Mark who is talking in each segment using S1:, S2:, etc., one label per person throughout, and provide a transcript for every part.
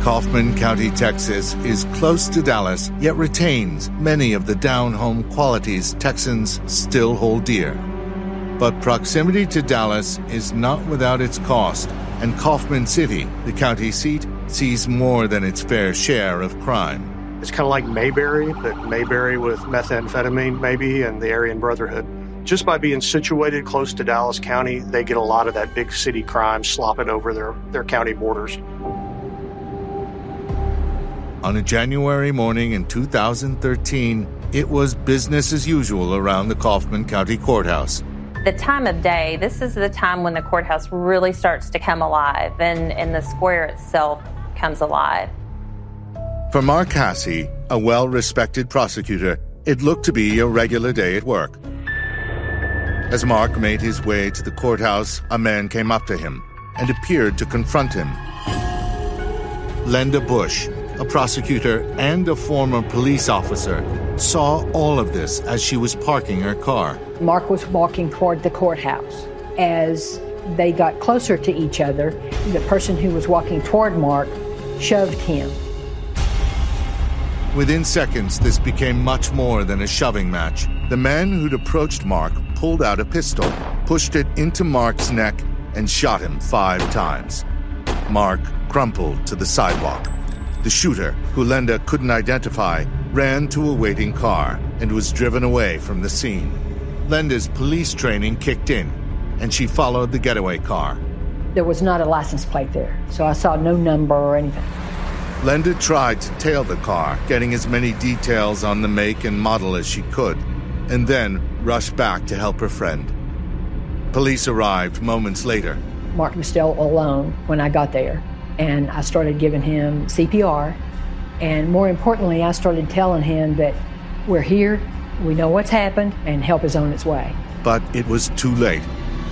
S1: Kaufman County, Texas is close to Dallas, yet retains many of the down-home qualities Texans still hold dear. But proximity to Dallas is not without its cost, and Kaufman City, the county seat, sees more than its fair share of crime.
S2: It's kind of like Mayberry, but Mayberry with methamphetamine maybe and the Aryan Brotherhood. Just by being situated close to Dallas County, they get a lot of that big city crime slopping over their county borders.
S1: On a January morning in 2013, it was business as usual around the Kaufman County Courthouse.
S3: The time of day, this is the time when the courthouse really starts to come alive and the square itself comes alive.
S1: For Mark Hasse, a well-respected prosecutor, it looked to be a regular day at work. As Mark made his way to the courthouse, a man came up to him and appeared to confront him. Linda Bush, a prosecutor and a former police officer, saw all of this as she was parking her car.
S4: Mark was walking toward the courthouse. As they got closer to each other, the person who was walking toward Mark shoved him.
S1: Within seconds, this became much more than a shoving match. The man who'd approached Mark pulled out a pistol, pushed it into Mark's neck, and shot him 5 times. Mark crumpled to the sidewalk. The shooter, who Linda couldn't identify, ran to a waiting car and was driven away from the scene. Linda's police training kicked in, and she followed the getaway car.
S4: There was not a license plate there, so I saw no number or anything.
S1: Linda tried to tail the car, getting as many details on the make and model as she could, and then rushed back to help her friend. Police arrived moments later.
S4: Mark was still alone when I got there, and I started giving him CPR, and more importantly, I started telling him that we're here, we know what's happened, and help is on its way.
S1: But it was too late.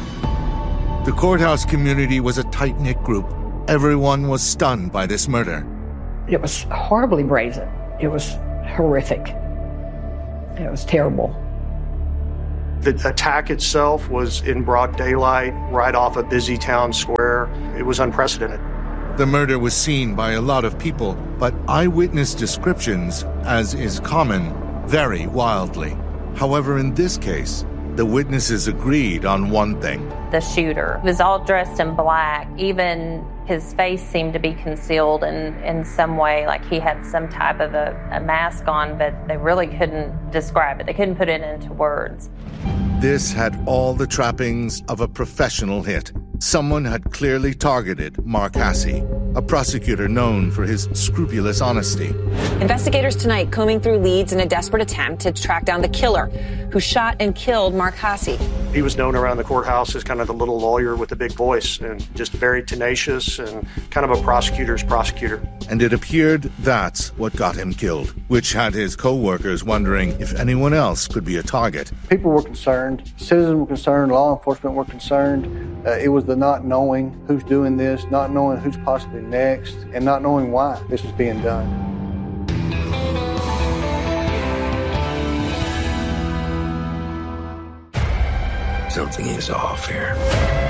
S1: The courthouse community was a tight-knit group. Everyone was stunned by this murder.
S4: It was horribly brazen. It was horrific. It was terrible.
S2: The attack itself was in broad daylight, right off a busy town square. It was unprecedented.
S1: The murder was seen by a lot of people, but eyewitness descriptions, as is common, vary wildly. However, in this case, the witnesses agreed on one thing.
S3: The shooter was all dressed in black. Even his face seemed to be concealed in some way, like he had some type of a mask on, but they really couldn't describe it. They couldn't put it into words.
S1: This had all the trappings of a professional hit. Someone had clearly targeted Mark Hasse, a prosecutor known for his scrupulous honesty.
S5: Investigators tonight combing through leads in a desperate attempt to track down the killer who shot and killed Mark Hasse.
S2: He was known around the courthouse as kind of the little lawyer with a big voice and just very tenacious and kind of a prosecutor's prosecutor.
S1: And it appeared that's what got him killed, which had his co-workers wondering if anyone else could be a target.
S6: People were concerned, citizens were concerned, law enforcement were concerned. It was the not knowing who's doing this, not knowing who's possibly next, and not knowing why this was being done.
S7: Something is off here.